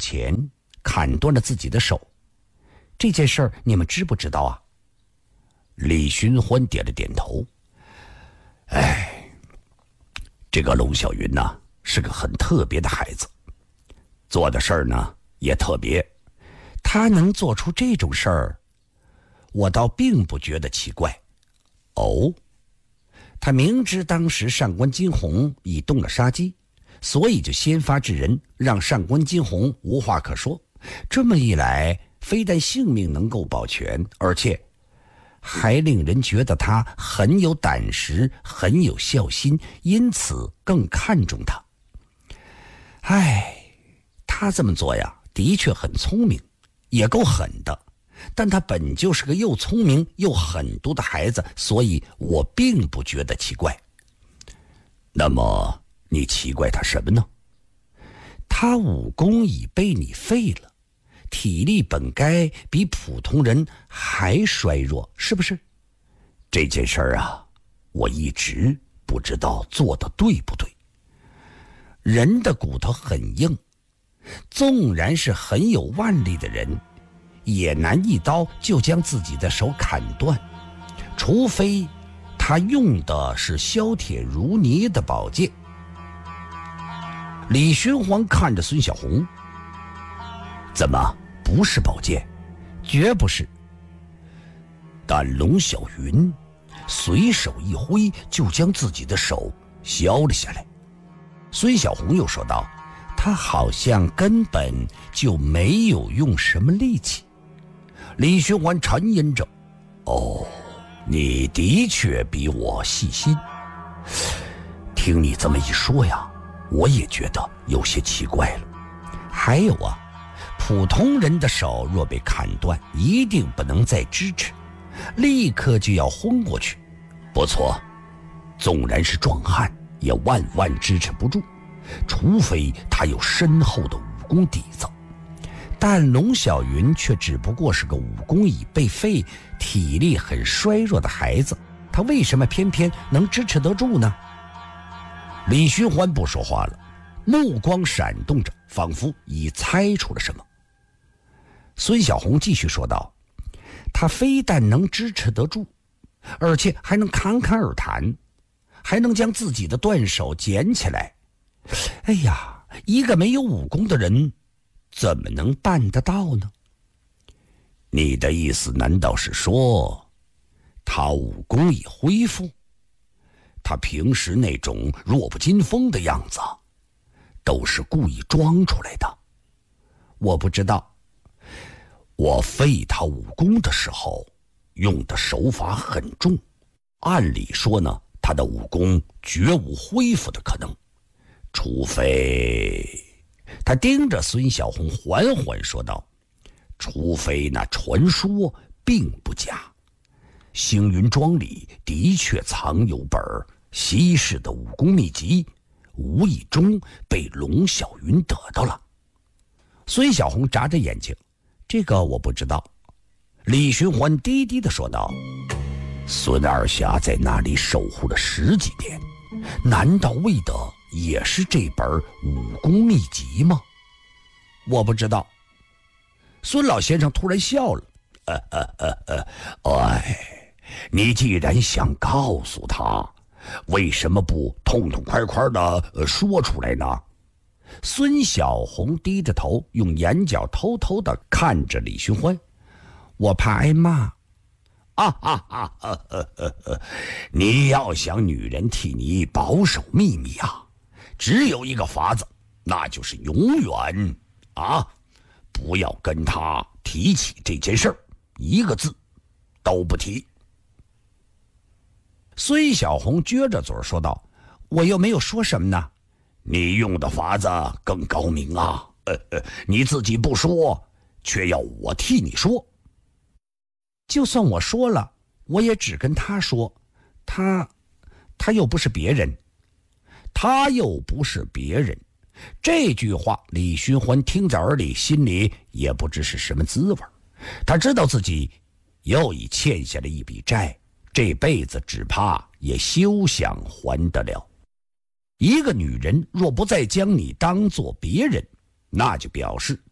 前砍断了自己的手，这件事儿你们知不知道啊？李寻欢点了点头。这个龙小云呐，是个很特别的孩子，做的事儿呢也特别。他能做出这种事儿，我倒并不觉得奇怪。哦，他明知当时上官金鸿已动了杀机，所以就先发制人，让上官金鸿无话可说。这么一来，非但性命能够保全，而且还令人觉得他很有胆识，很有孝心，因此更看重他。他这么做呀，的确很聪明，也够狠的，但他本就是个又聪明又狠毒的孩子，所以我并不觉得奇怪。那么你奇怪他什么呢？他武功已被你废了，体力本该比普通人还衰弱，是不是？这件事儿啊，我一直不知道做得对不对。人的骨头很硬，纵然是很有腕力的人，也难一刀就将自己的手砍断，除非他用的是削铁如泥的宝剑。李寻欢看着孙小红，怎么不是宝剑？绝不是。但龙小云随手一挥，就将自己的手削了下来。孙小红又说道，他好像根本就没有用什么力气。李寻欢沉吟着，你的确比我细心。听你这么一说呀，我也觉得有些奇怪了。还有啊，普通人的手若被砍断，一定不能再支持，立刻就要昏过去。不错，纵然是壮汉，也万万支持不住，除非他有深厚的武功底子。但龙小云却只不过是个武功已被废、体力很衰弱的孩子，他为什么偏偏能支持得住呢？李寻欢不说话了，目光闪动着，仿佛已猜出了什么。孙小红继续说道，他非但能支持得住，而且还能侃侃而谈，还能将自己的断手捡起来。一个没有武功的人怎么能办得到呢？你的意思难道是说他武功已恢复？他平时那种弱不禁风的样子都是故意装出来的？我不知道，我废他武功的时候用的手法很重，按理说呢，他的武功绝无恢复的可能，除非……他盯着孙小红缓缓说道，除非那传说并不假，星云庄里的确藏有本稀世的武功秘籍，无意中被龙小云得到了。孙小红眨着眼睛，这个我不知道。李寻欢低低地说道，孙二侠在那里守护了10几年，难道为的也是这本武功秘籍吗？我不知道。孙老先生突然笑了，你既然想告诉他，为什么不痛痛快快的说出来呢？孙小红低着头，用眼角偷偷的看着李寻欢，我怕挨骂。你要想女人替你保守秘密啊，只有一个法子，那就是永远不要跟她提起这件事儿，一个字都不提。孙小红撅着嘴说道，我又没有说什么呢？你用的法子更高明啊，你自己不说，却要我替你说。就算我说了，我也只跟他说，他又不是别人。他又不是别人，这句话李寻欢听在耳里，心里也不知是什么滋味。他知道自己又已欠下了一笔债，这辈子只怕也休想还得了。一个女人若不再将你当作别人，那就表示